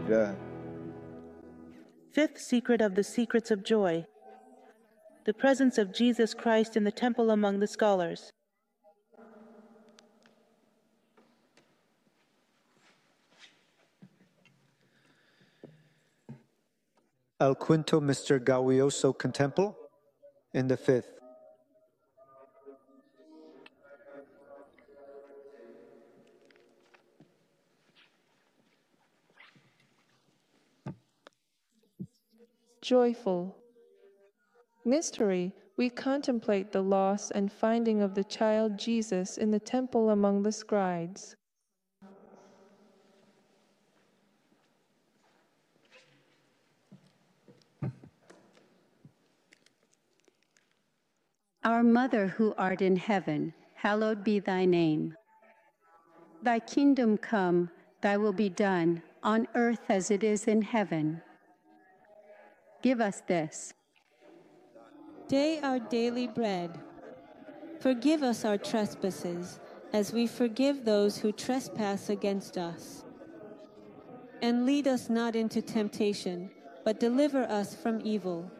되리라. Fifth secret of the secrets of joy. The presence of Jesus Christ in the temple among the scholars. El quinto misterioso contemplo in the fifth. Joyful. Mystery, we contemplate the loss and finding of the child Jesus in the temple among the scribes. Our Mother who art in heaven, hallowed be thy name. Thy kingdom come, thy will be done, on earth as it is in heaven. Give us this day our daily bread. Forgive us our trespasses, as we forgive those who trespass against us. And lead us not into temptation, but deliver us from evil.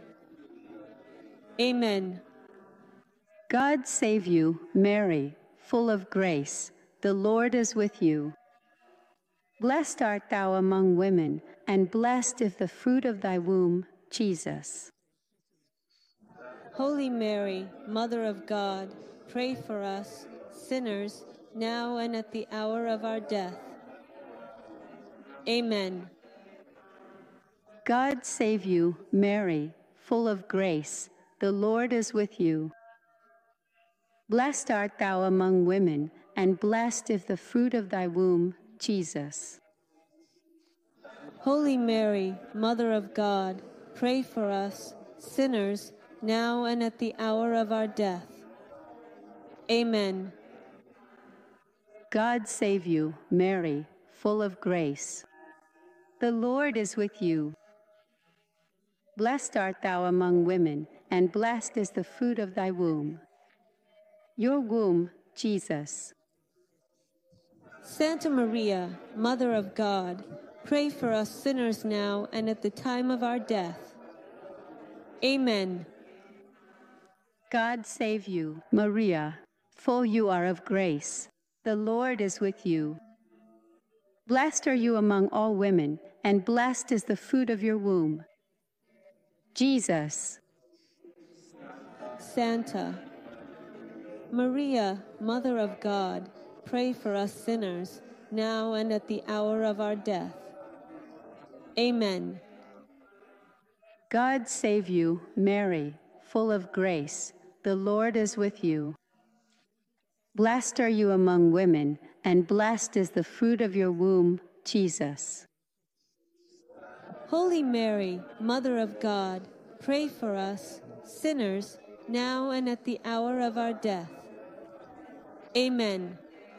Amen. God save you, Mary, full of grace. The Lord is with you. Blessed art thou among women, and blessed is the fruit of thy womb, Jesus. Holy Mary, Mother of God, pray for us, sinners, now and at the hour of our death. Amen. God save you, Mary, full of grace. The Lord is with you. Blessed art thou among women, and blessed is the fruit of thy womb, Jesus. Holy Mary, Mother of God, pray for us, sinners, now and at the hour of our death. Amen. God save you, Mary, full of grace. The Lord is with you. Blessed art thou among women, and blessed is the fruit of thy womb. Your womb, Jesus. Santa Maria, Mother of God, pray for us sinners now and at the time of our death. Amen. God save you, Maria, full you are of grace. The Lord is with you. Blessed are you among all women, and blessed is the fruit of your womb. Jesus. Santa Maria, Mother of God, pray for us sinners, now and at the hour of our death. Amen. God save you, Mary, full of grace. The Lord is with you. Blessed are you among women, and blessed is the fruit of your womb, Jesus. Holy Mary, Mother of God, pray for us, sinners, now and at the hour of our death. Amen.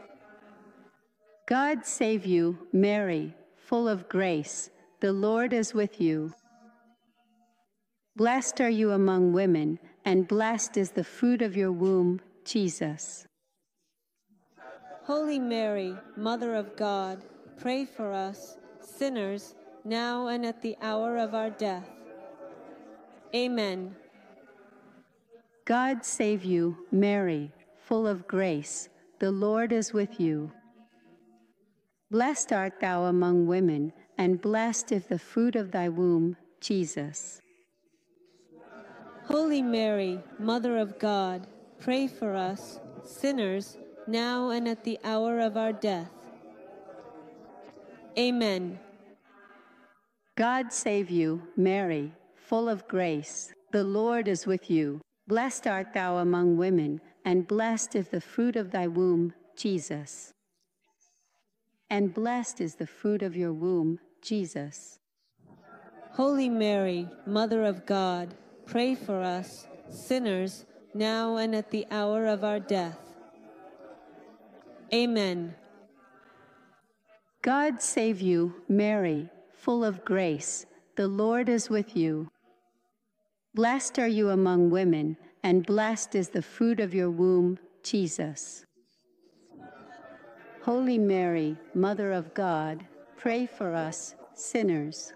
God save you, Mary, full of grace. The Lord is with you. Blessed are you among women, and blessed is the fruit of your womb, Jesus. Holy Mary, Mother of God, pray for us, sinners, now and at the hour of our death. Amen. God save you, Mary, full of grace. The Lord is with you. Blessed art thou among women, and blessed is the fruit of thy womb, Jesus. Holy Mary, Mother of God, pray for us, sinners, now and at the hour of our death. Amen. God save you, Mary, full of grace. The Lord is with you. Blessed art thou among women, and blessed is the fruit of thy womb, Jesus. And blessed is the fruit of your womb, Jesus. Holy Mary, Mother of God, pray for us, sinners, now and at the hour of our death. Amen. God save you, Mary, full of grace. The Lord is with you. Blessed are you among women, and blessed is the fruit of your womb, Jesus. Holy Mary, Mother of God, pray for us, sinners,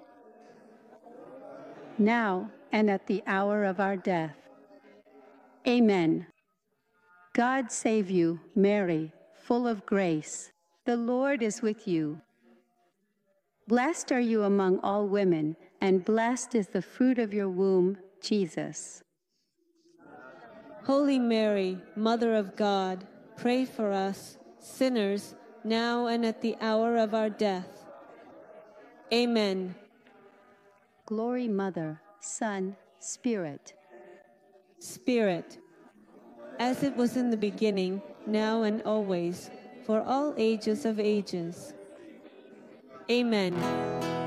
now and at the hour of our death. Amen. God save you, Mary, full of grace. The Lord is with you. Blessed are you among all women, and blessed is the fruit of your womb, Jesus. Holy Mary, Mother of God, pray for us, sinners, now and at the hour of our death. Amen. Glory, Mother, Son, Spirit. Spirit, as it was in the beginning, now and always, for all ages of ages. Amen.